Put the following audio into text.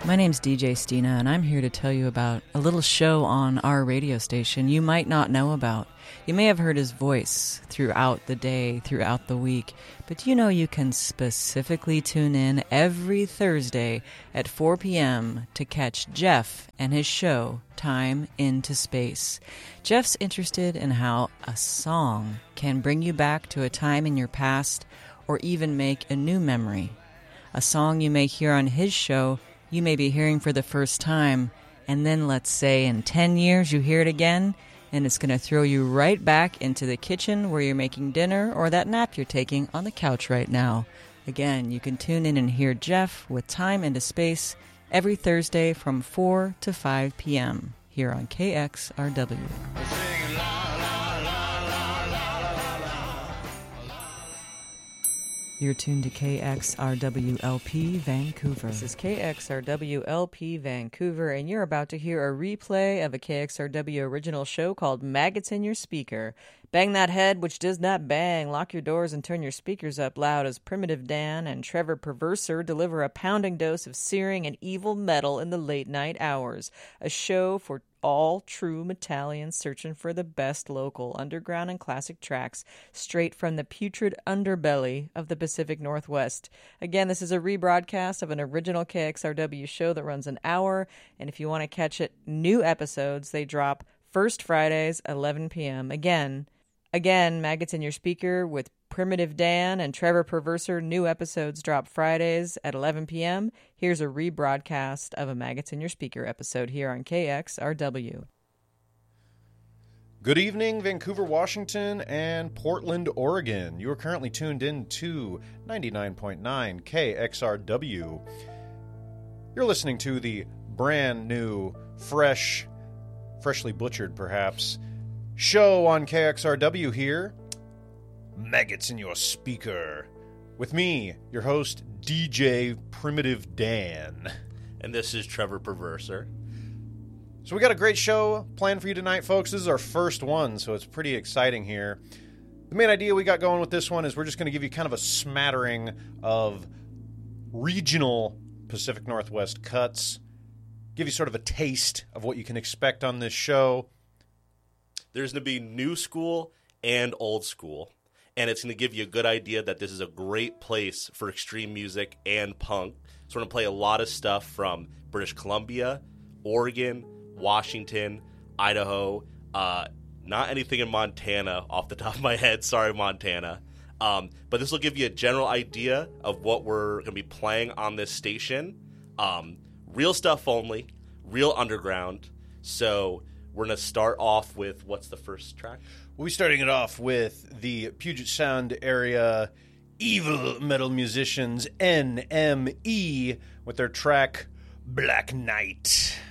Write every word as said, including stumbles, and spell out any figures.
My name's D J Stina, and I'm here to tell you about a little show on our radio station you might not know about. You may have heard his voice throughout the day, throughout the week, but you know you can specifically tune in every Thursday at four p.m. to catch Jeff and his show, Time into Space. Jeff's interested in how a song can bring you back to a time in your past or even make a new memory. A song you may hear on his show you may be hearing for the first time, and then let's say in ten years you hear it again, and it's going to throw you right back into the kitchen where you're making dinner or that nap you're taking on the couch right now. Again, you can tune in and hear Jeff with Time into Space every Thursday from four to five p.m. here on K X R W. You're tuned to K X R W L P Vancouver. This is K X R W L P Vancouver, and you're about to hear a replay of a K X R W original show called Maggots in Your Speaker. Bang that head which does not bang. Lock your doors and turn your speakers up loud as Primitive Dan and Trevor Perverser deliver a pounding dose of searing and evil metal in the late night hours. A show for all true Metallians searching for the best local underground and classic tracks straight from the putrid underbelly of the Pacific Northwest. Again, this is a rebroadcast of an original K X R W show that runs an hour, and if you want to catch it, new episodes, they drop first Fridays, eleven p.m. Again, again, Maggots in Your Speaker with Primitive Dan and Trevor Perverser. New episodes drop Fridays at eleven p.m. Here's a rebroadcast of a Maggots in Your Speaker episode here on K X R W. Good evening, Vancouver, Washington, and Portland, Oregon. You are currently tuned in to ninety-nine point nine K X R W. You're listening to the brand new, fresh, freshly butchered perhaps, show on K X R W here, Maggots in Your Speaker, with me, your host, D J Primitive Dan. And this is Trevor Perverser. So we got a great show planned for you tonight, folks. This is our first one, so it's pretty exciting here. The main idea we got going with this one is we're just going to give you kind of a smattering of regional Pacific Northwest cuts, give you sort of a taste of what you can expect on this show. There's going to be new school and old school. And it's going to give you a good idea that this is a great place for extreme music and punk. So we're going to play a lot of stuff from British Columbia, Oregon, Washington, Idaho. Uh, not anything in Montana off the top of my head. Sorry, Montana. Um, but this will give you a general idea of what we're going to be playing on this station. Um, real stuff only, real underground. So we're going to start off with, what's the first track? We'll be starting it off with the Puget Sound area evil metal musicians N M E with their track Black Knight.